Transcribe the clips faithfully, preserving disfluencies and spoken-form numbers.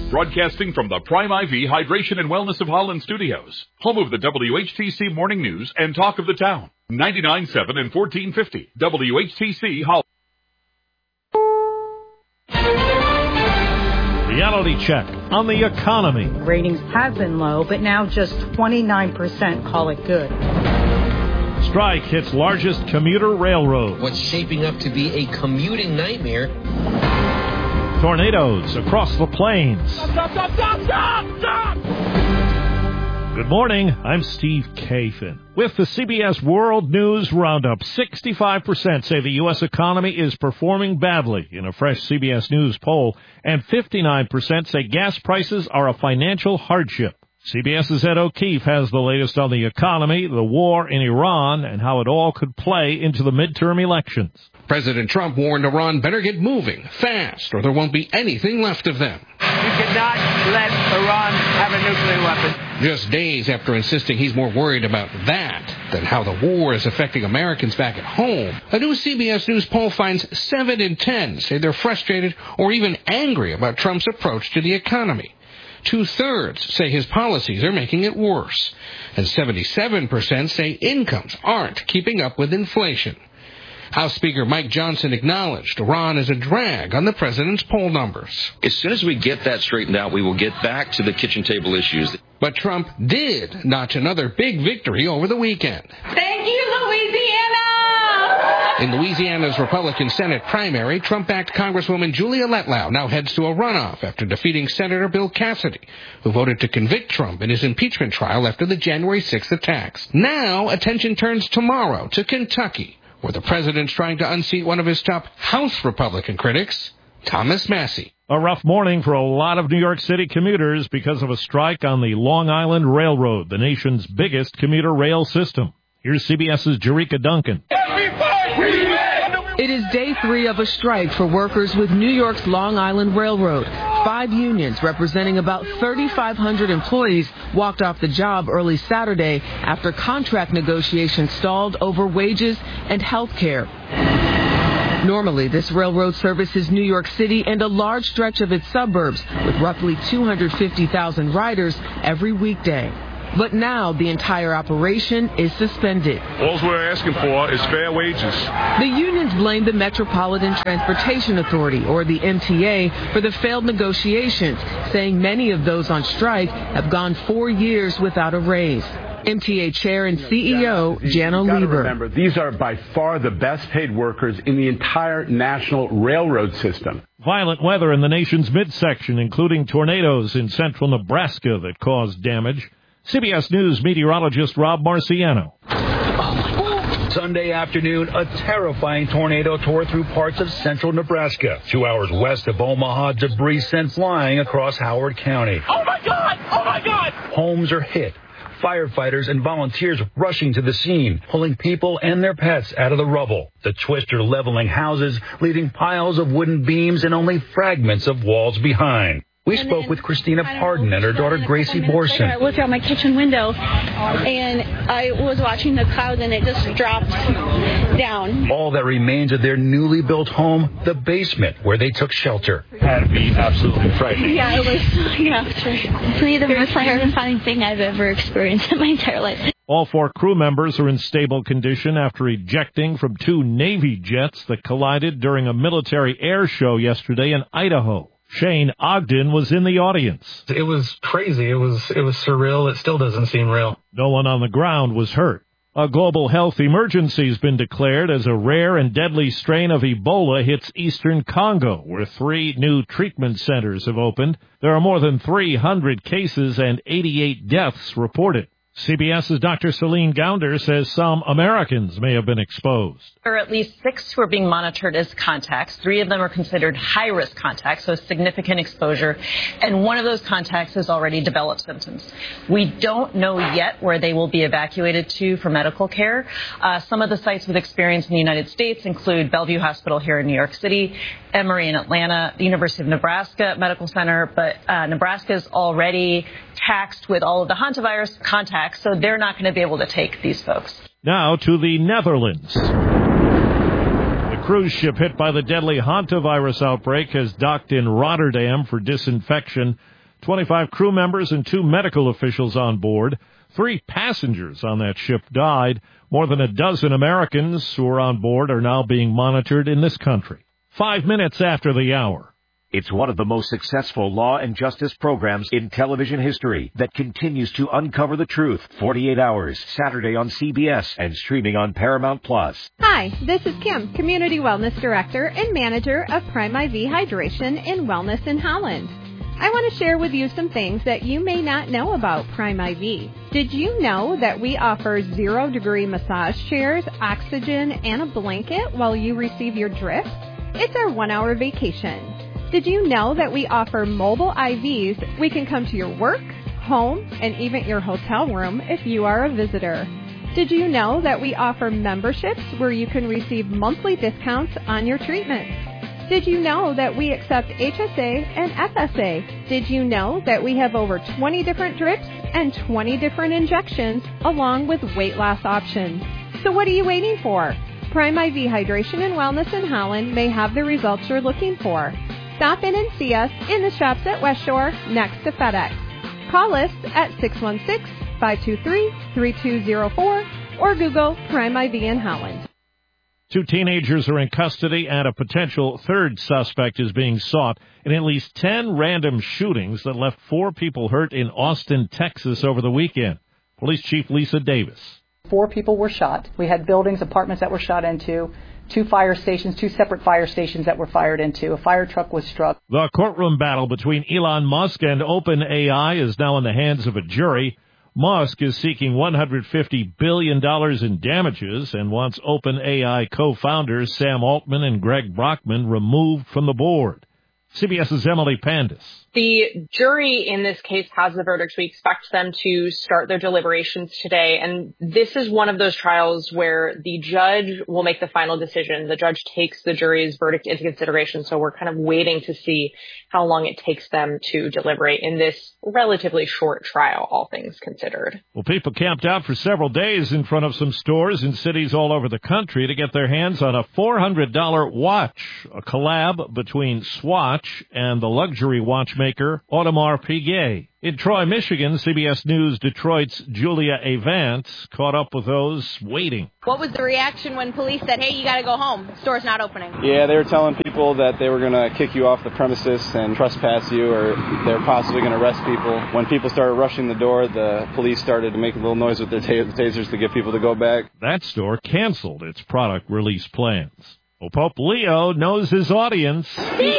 Broadcasting from the Prime I V Hydration and Wellness of Holland Studios, home of the W H T C Morning News and Talk of the Town. ninety-nine point seven and fourteen fifty W H T C Holland. Reality check on the economy. Ratings have been low, but now just twenty-nine percent call it good. Strike hits largest commuter railroad. What's shaping up to be a commuting nightmare. Tornadoes across the plains. Stop, stop, stop, stop, stop, stop! Good morning, I'm Steve Kathan. With the C B S World News Roundup, sixty-five percent say the U S economy is performing badly in a fresh C B S News poll, and fifty-nine percent say gas prices are a financial hardship. CBS's Ed O'Keefe has the latest on the economy, the war in Iran, and how it all could play into the midterm elections. President Trump warned Iran better get moving fast or there won't be anything left of them. You cannot let Iran have a nuclear weapon. Just days after insisting he's more worried about that than how the war is affecting Americans back at home, a new C B S News poll finds seven in ten say they're frustrated or even angry about Trump's approach to the economy. Two-thirds say his policies are making it worse, and seventy-seven percent say incomes aren't keeping up with inflation. House Speaker Mike Johnson acknowledged Iran is a drag on the president's poll numbers. As soon as we get that straightened out, we will get back to the kitchen table issues. But Trump did notch another big victory over the weekend. Thank you, Louisiana! In Louisiana's Republican Senate primary, Trump-backed Congresswoman Julia Letlow now heads to a runoff after defeating Senator Bill Cassidy, who voted to convict Trump in his impeachment trial after the January sixth attacks. Now, attention turns tomorrow to Kentucky, where the president's trying to unseat one of his top House Republican critics, Thomas Massie. A rough morning for a lot of New York City commuters because of a strike on the Long Island Railroad, the nation's biggest commuter rail system. Here's CBS's Jerika Duncan. It is day three of a strike for workers with New York's Long Island Railroad. Five unions representing about thirty-five hundred employees walked off the job early Saturday after contract negotiations stalled over wages and health care. Normally, this railroad services New York City and a large stretch of its suburbs with roughly two hundred fifty thousand riders every weekday. But now the entire operation is suspended. All we're asking for is fair wages. The unions blame the Metropolitan Transportation Authority, or the M T A, for the failed negotiations, saying many of those on strike have gone four years without a raise. M T A Chair and C E O Janno Lieber. Remember, these are by far the best paid workers in the entire national railroad system. Violent weather in the nation's midsection, including tornadoes in central Nebraska that caused damage. C B S News meteorologist Rob Marciano. Sunday afternoon, a terrifying tornado tore through parts of central Nebraska. Two hours west of Omaha, debris sent flying across Howard County. Oh, my God! Oh, my God! Homes are hit. Firefighters and volunteers rushing to the scene, pulling people and their pets out of the rubble. The twister leveling houses, leaving piles of wooden beams and only fragments of walls behind. We and spoke with Christina Pardon and her daughter Gracie Borson. I looked out my kitchen window and I was watching the clouds and it just dropped down. All that remains of their newly built home, the basement where they took shelter. Had to be absolutely frightening. Yeah, it was, yeah, it's really the most terrifying thing I've ever experienced in my entire life. All four crew members are in stable condition after ejecting from two Navy jets that collided during a military air show yesterday in Idaho. Shane Ogden was in the audience. It was crazy. It was it was surreal. It still doesn't seem real. No one on the ground was hurt. A global health emergency has been declared as a rare and deadly strain of Ebola hits eastern Congo, where three new treatment centers have opened. There are more than three hundred cases and eighty-eight deaths reported. CBS's Doctor Celine Gounder says some Americans may have been exposed. There are at least six who are being monitored as contacts. Three of them are considered high-risk contacts, so significant exposure. And one of those contacts has already developed symptoms. We don't know yet where they will be evacuated to for medical care. Uh, some of the sites with experience in the United States include Bellevue Hospital here in New York City, Emory in Atlanta, the University of Nebraska Medical Center. But uh, Nebraska is already taxed with all of the hantavirus contacts, so they're not going to be able to take these folks. Now to the Netherlands. The cruise ship hit by the deadly hantavirus outbreak has docked in Rotterdam for disinfection. twenty-five crew members and two medical officials on board. Three passengers on that ship died. More than a dozen Americans who are on board are now being monitored in this country. Five minutes after the hour. It's one of the most successful law and justice programs in television history that continues to uncover the truth. forty-eight hours, Saturday on C B S and streaming on Paramount Plus. Hi, this is Kim, Community Wellness Director and Manager of Prime I V Hydration and Wellness in Holland. I want to share with you some things that you may not know about Prime I V. Did you know that we offer zero-degree massage chairs, oxygen, and a blanket while you receive your drip? It's our one-hour vacation. Did you know that we offer mobile I Vs? We can come to your work, home, and even your hotel room if you are a visitor. Did you know that we offer memberships where you can receive monthly discounts on your treatments? Did you know that we accept H S A and F S A? Did you know that we have over twenty different drips and twenty different injections along with weight loss options? So what are you waiting for? Prime I V Hydration and Wellness in Holland may have the results you're looking for. Stop in and see us in the shops at West Shore next to FedEx. Call us at six one six, five two three, three two zero four or Google Prime I V in Holland. Two teenagers are in custody and a potential third suspect is being sought in at least ten random shootings that left four people hurt in Austin, Texas over the weekend. Police Chief Lisa Davis. Four people were shot. We had buildings, apartments that were shot into, two fire stations, two separate fire stations that were fired into. A fire truck was struck. The courtroom battle between Elon Musk and OpenAI is now in the hands of a jury. Musk is seeking one hundred fifty billion dollars in damages and wants OpenAI co-founders Sam Altman and Greg Brockman removed from the board. CBS's Emily Pandis. The jury in this case has the verdict. We expect them to start their deliberations today. And this is one of those trials where the judge will make the final decision. The judge takes the jury's verdict into consideration. So we're kind of waiting to see how long it takes them to deliberate in this relatively short trial, all things considered. Well, people camped out for several days in front of some stores in cities all over the country to get their hands on a four hundred dollars watch, a collab between Swatch and the luxury watchmaker Audemars Piguet. In Troy, Michigan, C B S News Detroit's Julia Avance caught up with those waiting. What was the reaction when police said, hey, you got to go home, store's not opening? Yeah, they were telling people that they were going to kick you off the premises and trespass you, or they were possibly going to arrest people. When people started rushing the door, the police started to make a little noise with their t- tasers to get people to go back. That store canceled its product release plans. Well, Pope Leo knows his audience.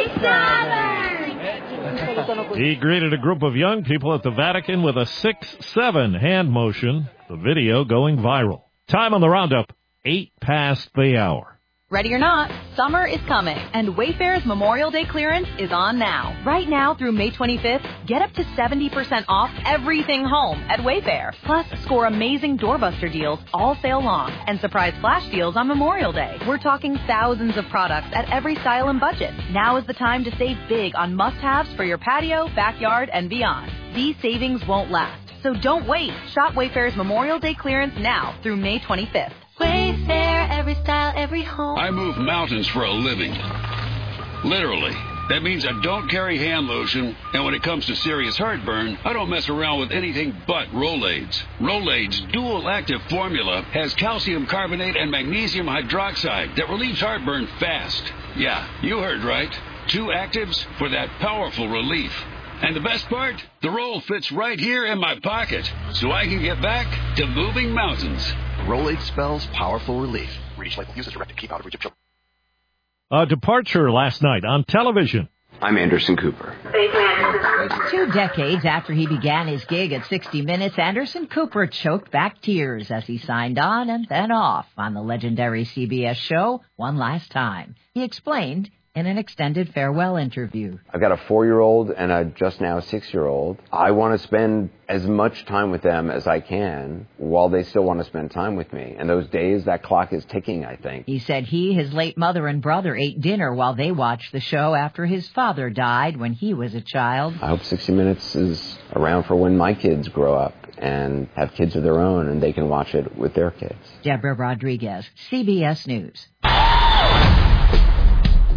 He greeted a group of young people at the Vatican with a six seven hand motion, the video going viral. Time on the roundup, eight past the hour. Ready or not, summer is coming, and Wayfair's Memorial Day clearance is on now. Right now through May twenty-fifth, get up to seventy percent off everything home at Wayfair. Plus, score amazing doorbuster deals all sale long and surprise flash deals on Memorial Day. We're talking thousands of products at every style and budget. Now is the time to save big on must-haves for your patio, backyard, and beyond. These savings won't last, so don't wait. Shop Wayfair's Memorial Day clearance now through May twenty-fifth. Wayfair, every style, every home. I move mountains for a living. Literally. That means I don't carry hand lotion, and when it comes to serious heartburn, I don't mess around with anything but Rolaids. Rolaids' dual-active formula has calcium carbonate and magnesium hydroxide that relieves heartburn fast. Yeah, you heard right. Two actives for that powerful relief. And the best part? The roll fits right here in my pocket, so I can get back to moving mountains. Rolaids spells powerful relief. Reach like use as directed. Keep out of reach of children. A departure last night on television. I'm Anderson Cooper. Two decades after he began his gig at sixty minutes, Anderson Cooper choked back tears as he signed on and then off on the legendary C B S show one last time. He explained in an extended farewell interview. I've got a four-year-old and a just now six-year-old. I want to spend as much time with them as I can while they still want to spend time with me. And those days, that clock is ticking, I think. He said he, his late mother, and brother ate dinner while they watched the show after his father died when he was a child. I hope sixty minutes is around for when my kids grow up and have kids of their own and they can watch it with their kids. Deborah Rodriguez, C B S News.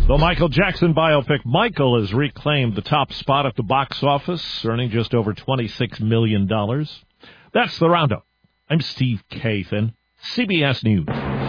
The Michael Jackson biopic Michael has reclaimed the top spot at the box office, earning just over twenty-six million dollars. That's the Roundup. I'm Steve Kathan, C B S News.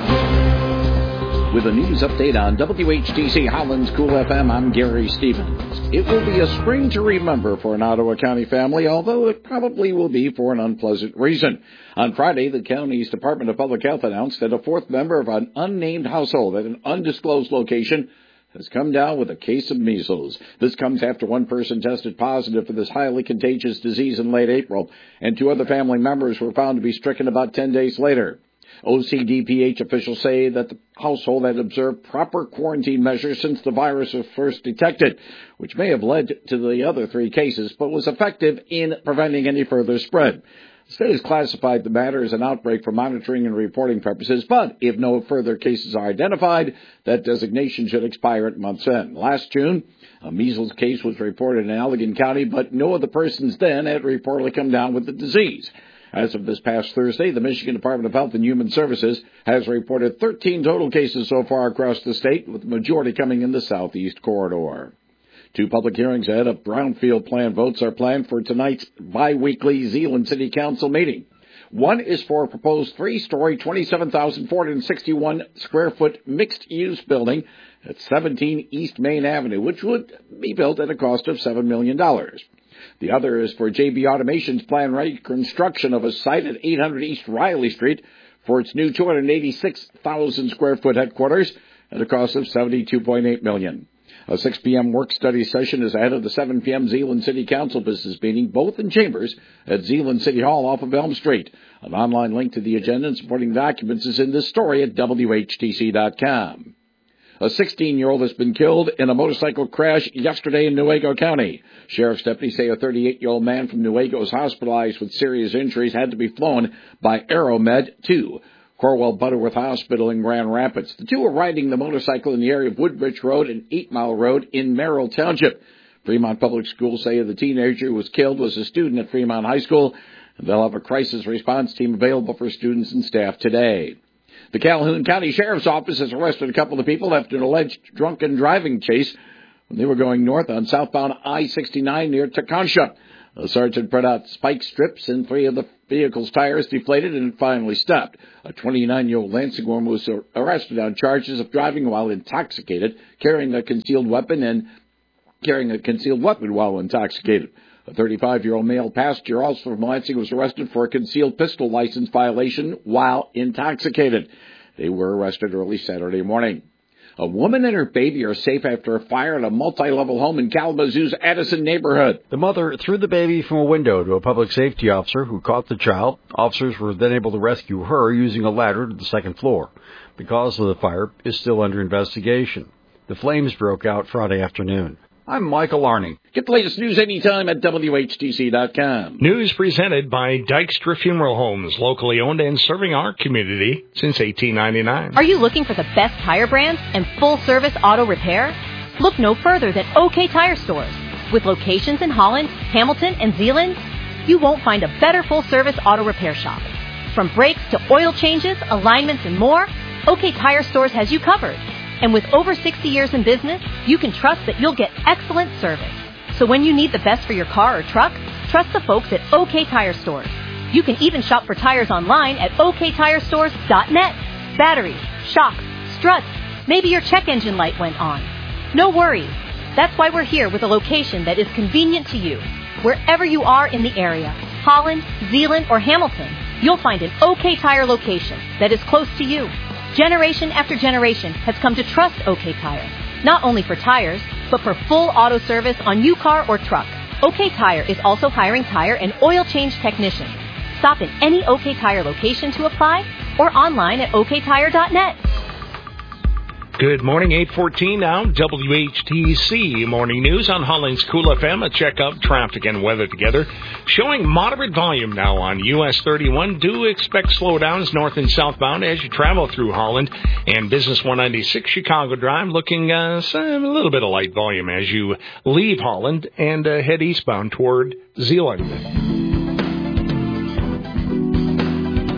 With a news update on W H T C Holland's Cool F M, I'm Gary Stevens. It will be a spring to remember for an Ottawa County family, although it probably will be for an unpleasant reason. On Friday, the county's Department of Public Health announced that a fourth member of an unnamed household at an undisclosed location has come down with a case of measles. This comes after one person tested positive for this highly contagious disease in late April, and two other family members were found to be stricken about ten days later. O C D P H officials say that the household had observed proper quarantine measures since the virus was first detected, which may have led to the other three cases, but was effective in preventing any further spread. The state has classified the matter as an outbreak for monitoring and reporting purposes, but if no further cases are identified, that designation should expire at month's end. Last June, a measles case was reported in Allegan County, but no other persons then had reportedly come down with the disease. As of this past Thursday, the Michigan Department of Health and Human Services has reported thirteen total cases so far across the state, with the majority coming in the southeast corridor. Two public hearings ahead of brownfield plan votes are planned for tonight's bi-weekly Zeeland City Council meeting. One is for a proposed three-story, twenty-seven thousand four hundred sixty-one square foot mixed-use building at seventeen East Main Avenue, which would be built at a cost of seven million dollars. The other is for J B Automation's planned reconstruction of a site at eight hundred East Riley Street for its new two hundred eighty-six thousand square foot headquarters at a cost of seventy-two point eight million dollars. A six p.m. work-study session is ahead of the seven p.m. Zeeland City Council business meeting, both in chambers at Zeeland City Hall off of Elm Street. An online link to the agenda and supporting documents is in this story at W H T C dot com. A sixteen-year-old has been killed in a motorcycle crash yesterday in Newaygo County. Sheriff's deputies say a thirty-eight-year-old man from Newaygo is hospitalized with serious injuries, had to be flown by Aeromed to Corwell Butterworth Hospital in Grand Rapids. The two were riding the motorcycle in the area of Woodbridge Road and Eight Mile Road in Merrill Township. Fremont Public Schools say the teenager who was killed was a student at Fremont High School, and they'll have a crisis response team available for students and staff today. The Calhoun County Sheriff's Office has arrested a couple of people after an alleged drunken driving chase when they were going north on southbound I sixty-nine near Tekonsha. The sergeant put out spike strips and three of the vehicle's tires deflated and finally stopped. A twenty-nine-year-old Lansing woman was arrested on charges of driving while intoxicated, carrying a concealed weapon, and carrying a concealed weapon while intoxicated. A thirty-five-year-old male passenger, also from Lansing, was arrested for a concealed pistol license violation while intoxicated. They were arrested early Saturday morning. A woman and her baby are safe after a fire at a multi-level home in Kalamazoo's Addison neighborhood. The mother threw the baby from a window to a public safety officer who caught the child. Officers were then able to rescue her using a ladder to the second floor. The cause of the fire is still under investigation. The flames broke out Friday afternoon. I'm Michael Arning. Get the latest news anytime at W H T C dot com. News presented by Dykstra Funeral Homes, locally owned and serving our community since eighteen ninety-nine. Are you looking for the best tire brands and full-service auto repair? Look no further than OK Tire Stores. With locations in Holland, Hamilton, and Zeeland, you won't find a better full-service auto repair shop. From brakes to oil changes, alignments, and more, OK Tire Stores has you covered. And with over sixty years in business, you can trust that you'll get excellent service. So when you need the best for your car or truck, trust the folks at OK Tire Stores. You can even shop for tires online at O K tire stores dot net. Batteries, shocks, struts, maybe your check engine light went on. No worries. That's why we're here with a location that is convenient to you. Wherever you are in the area, Holland, Zeeland, or Hamilton, you'll find an OK Tire location that is close to you. Generation after generation has come to trust OK Tire, not only for tires, but for full auto service on your car or truck. OK Tire is also hiring tire and oil change technicians. Stop in any OK Tire location to apply or online at O K tire dot net. Good morning, eight fourteen now, W H T C Morning News on Holland's Cool F M. A check of traffic and weather together. Showing moderate volume now on U S thirty-one. Do expect slowdowns north and southbound as you travel through Holland. And Business one ninety-six Chicago Drive looking uh, a little bit of light volume as you leave Holland and uh, head eastbound toward Zeeland.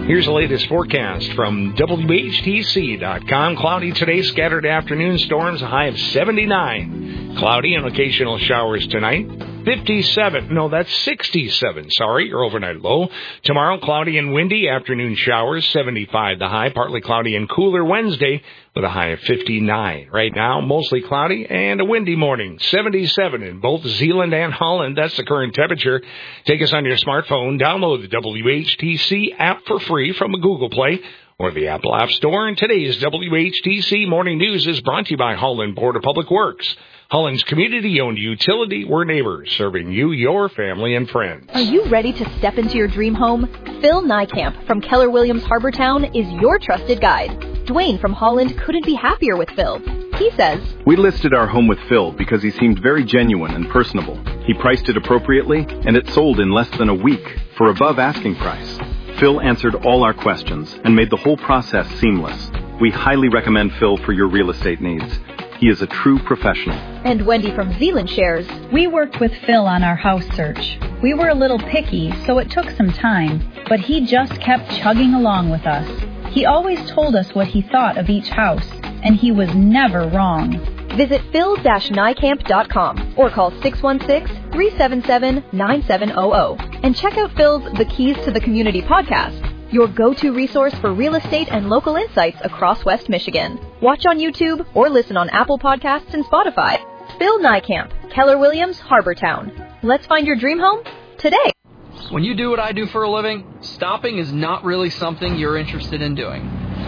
Here's the latest forecast from W H T C dot com. Cloudy today, scattered afternoon storms, a high of seventy-nine. Cloudy and occasional showers tonight. fifty-seven. No, that's sixty-seven. Sorry, your overnight low. Tomorrow, cloudy and windy. Afternoon showers, seventy-five the high. Partly cloudy and cooler Wednesday with a high of fifty-nine. Right now, mostly cloudy and a windy morning. seventy-seven in both Zeeland and Holland. That's the current temperature. Take us on your smartphone. Download the W H T C app for free from the Google Play or the Apple App Store. And today's W H T C Morning News is brought to you by Holland Board of Public Works. Holland's community-owned utility. We're neighbors, serving you, your family, and friends. Are you ready to step into your dream home? Phil Nykamp from Keller Williams Harbortown is your trusted guide. Dwayne from Holland couldn't be happier with Phil. He says, "We listed our home with Phil because he seemed very genuine and personable. He priced it appropriately, and it sold in less than a week for above asking price. Phil answered all our questions and made the whole process seamless. We highly recommend Phil for your real estate needs. He is a true professional." And Wendy from Zeeland shares, "We worked with Phil on our house search. We were a little picky, so it took some time, but he just kept chugging along with us. He always told us what he thought of each house, and he was never wrong." Visit phil dash nykamp dot com or call six one six, three seven seven, nine seven zero zero and check out Phil's The Keys to the Community podcast, your go-to resource for real estate and local insights across West Michigan. Watch on YouTube or listen on Apple Podcasts and Spotify. Phil Nykamp, Keller Williams, Harbortown. Let's find your dream home today. When you do what I do for a living, stopping is not really something you're interested in doing.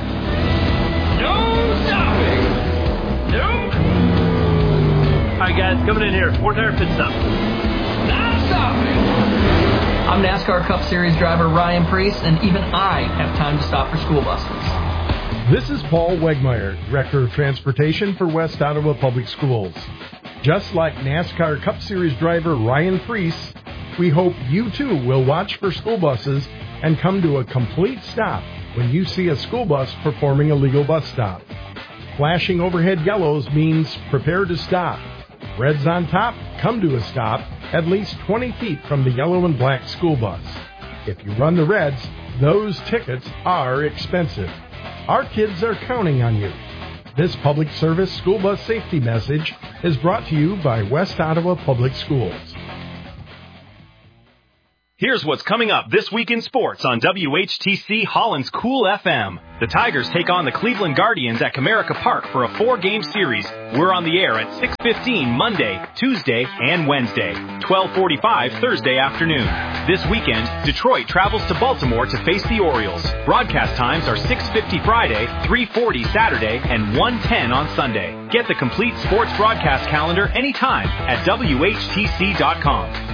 No stopping! Nope! Alright guys, coming in here. Fourth hour pit stop. Not stopping! I'm NASCAR Cup Series driver Ryan Preece, and even I have time to stop for school buses. This is Paul Wegmeyer, Director of Transportation for West Ottawa Public Schools. Just like NASCAR Cup Series driver Ryan Preece, we hope you too will watch for school buses and come to a complete stop when you see a school bus performing a legal bus stop. Flashing overhead yellows means prepare to stop. Reds on top, come to a stop at least twenty feet from the yellow and black school bus. If you run the reds, those tickets are expensive. Our kids are counting on you. This public service school bus safety message is brought to you by West Ottawa Public Schools. Here's what's coming up this week in sports on W H T C Holland's Cool F M. The Tigers take on the Cleveland Guardians at Comerica Park for a four-game series. We're on the air at six fifteen Monday, Tuesday, and Wednesday, twelve forty-five Thursday afternoon. This weekend, Detroit travels to Baltimore to face the Orioles. Broadcast times are six fifty Friday, three forty Saturday, and one ten on Sunday. Get the complete sports broadcast calendar anytime at W H T C dot com.